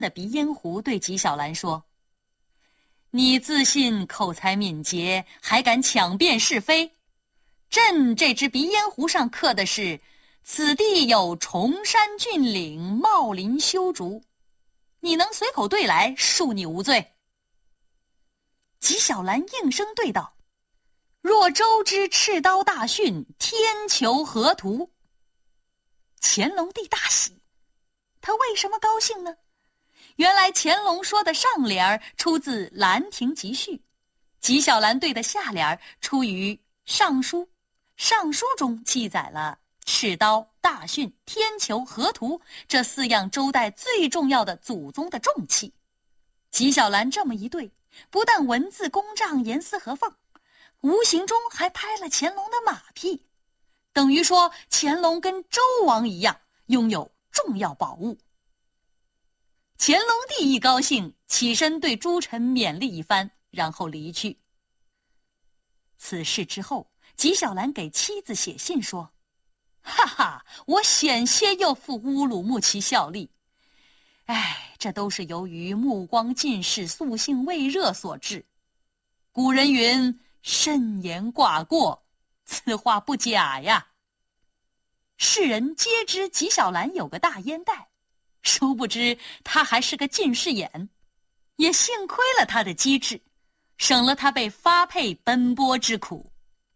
的鼻烟壶对纪晓岚说：“你自信口才敏捷，还敢抢辩是非。朕这只鼻烟壶上刻的是此地有崇山峻岭，茂林修竹，你能随口对来，恕你无罪。”纪晓岚应声对道：“若周之赤刀大训，天求何图？”乾隆帝大喜，他为什么高兴呢？原来乾隆说的上联出自《兰亭集序》，纪晓岚对的下联出于《尚书》，《尚书》中记载了赤刀、大训、天球、河图这4样周代最重要的祖宗的重器。纪晓岚这么一对，不但文字工丈，严丝合缝，无形中还拍了乾隆的马屁，等于说乾隆跟周王一样，拥有重要宝物。乾隆帝一高兴，起身对诸臣勉励一番，然后离去。此事之后，纪晓岚给妻子写信说：“哈哈，我险些又负乌鲁木齐效力。这都是由于目光近视、素性未热所致。古人云：慎言寡过，此话不假呀。”世人皆知纪晓岚有个大烟袋，殊不知他还是个近视眼，也幸亏了他的机智，省了他被发配奔波之苦。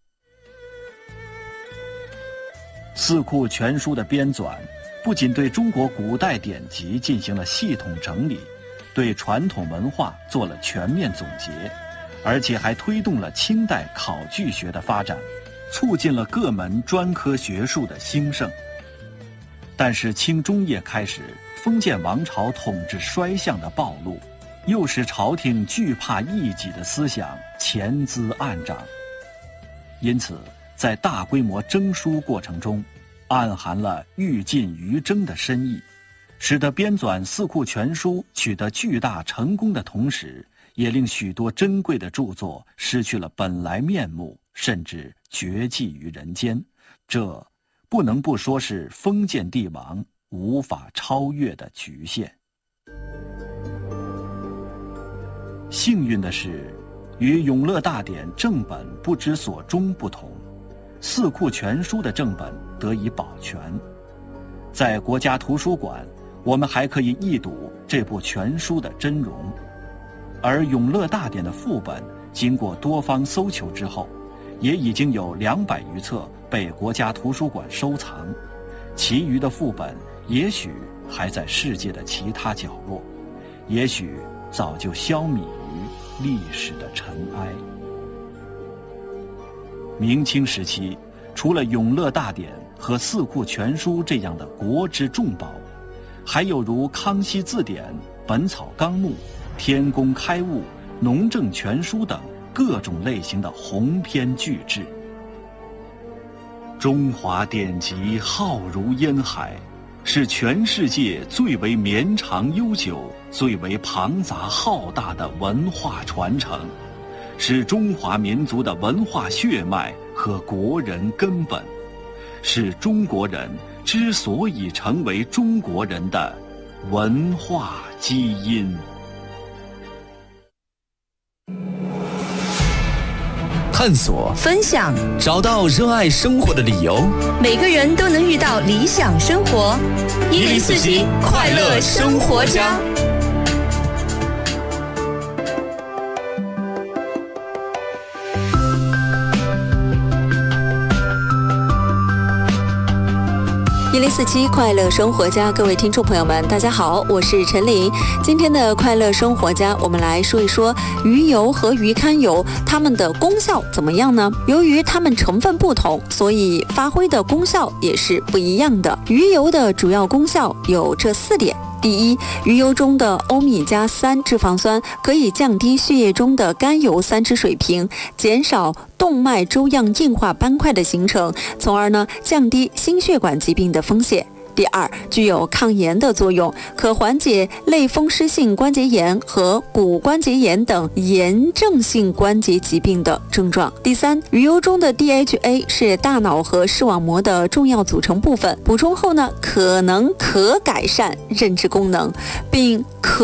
四库全书的编纂不仅对中国古代典籍进行了系统整理，对传统文化做了全面总结，而且还推动了清代考据学的发展，促进了各门专科学术的兴盛。但是清中叶开始，封建王朝统治衰相的暴露，又使朝廷惧怕异己的思想潜滋暗长。因此在大规模征书过程中，暗含了欲禁于征的深意，使得编纂四库全书取得巨大成功的同时，也令许多珍贵的著作失去了本来面目，甚至绝迹于人间。这不能不说是封建帝王无法超越的局限。幸运的是，与《永乐大典》正本不知所终不同，四库全书的正本得以保全。在国家图书馆，我们还可以一睹这部全书的真容。而《永乐大典》的副本经过多方搜求之后，也已经有200余册被国家图书馆收藏，其余的副本也许还在世界的其他角落，也许早就消弭于历史的尘埃。明清时期，除了《永乐大典》和四库全书这样的国之重宝，还有如《康熙字典》《本草纲目》《天工开物》《农政全书》等各种类型的鸿篇巨制。中华典籍浩如烟海，是全世界最为绵长悠久、最为庞杂浩大的文化传承，是中华民族的文化血脉和国人根本，是中国人之所以成为中国人的文化基因。 探索、 分享， 找到热爱生活的理由。 每个人都能遇到理想生活。1047快乐生活家。1047快乐生活家，各位听众朋友们，大家好，我是陈琳。今天的快乐生活家，我们来说一说鱼油和鱼肝油，它们的功效怎么样呢？由于它们成分不同，所以发挥的功效也是不一样的。鱼油的主要功效有这4点。第一，鱼油中的欧米伽3脂肪酸可以降低血液中的甘油三酯水平，减少动脉粥样硬化斑块的形成，从而降低心血管疾病的风险。 第二，具有抗炎的作用，可缓解类风湿性关节炎和骨关节炎等炎症性关节疾病的症状。第三，鱼油中的 DHA 是大脑和视网膜的重要组成部分，补充后呢，可改善认知功能，并可